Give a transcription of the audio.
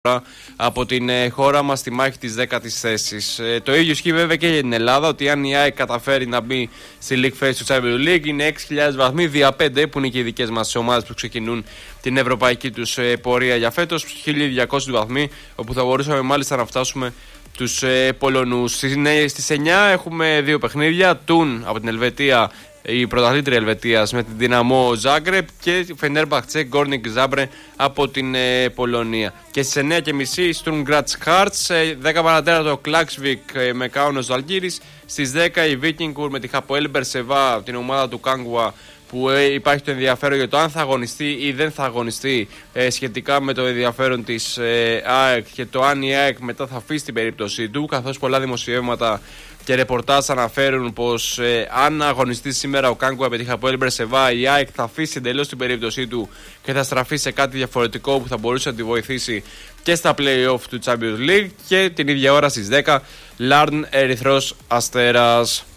από την χώρα μας στη μάχη της 10ης θέσης. Το ίδιο ισχύει βέβαια και για την Ελλάδα, ότι αν η ΑΕΚ καταφέρει να μπει στη League Phase του Champions League, είναι 6.000 βαθμοί δια 5, που είναι και οι δικές μας ομάδες που ξεκινούν την ευρωπαϊκή τους πορεία για φέτος, 1.200 βαθμοί, όπου θα μπορούσαμε μάλιστα να φτάσουμε τους Πολωνούς. Στις 9 έχουμε δύο παιχνίδια, Τουν από την Ελβετία, η πρωταθλήτρια Ελβετίας, με την Δυναμό Ζάγκρεπ, και Φενέρμπαχτσε Γκόρνικ Ζάμπρε από την Πολωνία. Και στις 9.30 Στουρμ Γκράτς Χάρτς, 10 παρατέρα Κλάξβικ με Κάουνος Ζαλγκύρης, στις 10 η Βίκινγκουρ με τη Χαποέλ Μπερσεβά, την ομάδα του Κάγκουα, που υπάρχει το ενδιαφέρον για το αν θα αγωνιστεί ή δεν θα αγωνιστεί, σχετικά με το ενδιαφέρον της ΑΕΚ και το αν η ΑΕΚ μετά θα αφήσει την περίπτωση του, καθώς πολλά δημοσιεύματα και ρεπορτάζ αναφέρουν πως αν αγωνιστεί σήμερα ο Κάγκουα με τη Χαποέλ Μπερσεβά, η ΑΕΚ θα αφήσει εντελώς την περίπτωσή του και θα στραφεί σε κάτι διαφορετικό που θα μπορούσε να τη βοηθήσει και στα play-off του Champions League. Και την ίδια ώρα στις 10 Λάρν Ερυθρός Αστέρας.